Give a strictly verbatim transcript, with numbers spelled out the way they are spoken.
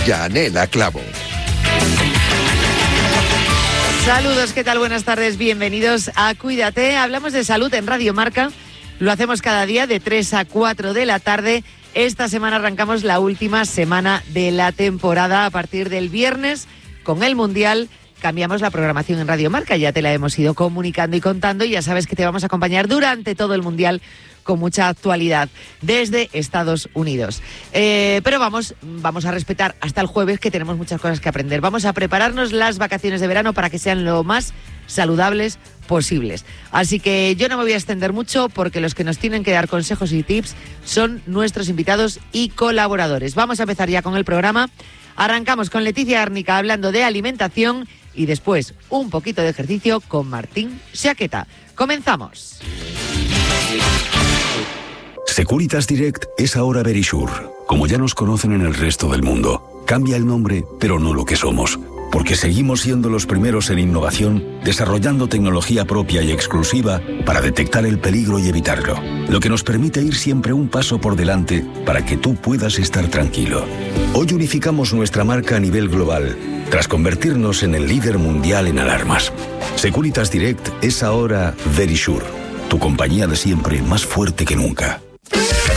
Yanela Clavo. Saludos, ¿qué tal? Buenas tardes, bienvenidos a Cuídate. Hablamos de salud en Radio Marca. Lo hacemos cada día de tres a cuatro de la tarde. Esta semana arrancamos la última semana de la temporada. A partir del viernes, con el Mundial, cambiamos la programación en Radio Marca. Ya te la hemos ido comunicando y contando y ya sabes que te vamos a acompañar durante todo el Mundial con mucha actualidad desde Estados Unidos. Eh, pero vamos, vamos a respetar hasta el jueves, que tenemos muchas cosas que aprender. Vamos a prepararnos las vacaciones de verano para que sean lo más saludables posibles. Así que yo no me voy a extender mucho porque los que nos tienen que dar consejos y tips son nuestros invitados y colaboradores. Vamos a empezar ya con el programa. Arrancamos con Leticia Árnica hablando de alimentación y después un poquito de ejercicio con Martín Saqueta. Comenzamos. Securitas Direct es ahora Verisure. Como ya nos conocen en el resto del mundo, cambia el nombre, pero no lo que somos. Porque seguimos siendo los primeros en innovación, desarrollando tecnología propia y exclusiva para detectar el peligro y evitarlo. Lo que nos permite ir siempre un paso por delante para que tú puedas estar tranquilo. Hoy unificamos nuestra marca a nivel global, tras convertirnos en el líder mundial en alarmas. Securitas Direct es ahora Verisure, tu compañía de siempre más fuerte que nunca.